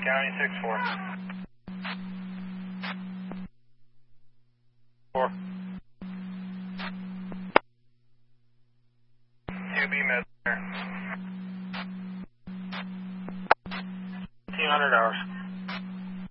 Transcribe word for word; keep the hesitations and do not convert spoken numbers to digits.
County six four. Four. two B med there. fifteen hundred hours.